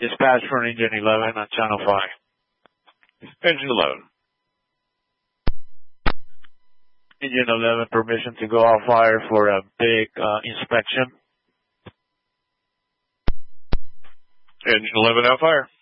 Dispatch for Engine 11 on Channel 5. Engine 11. Engine 11, permission to go off fire for a big inspection. Engine 11 out fire.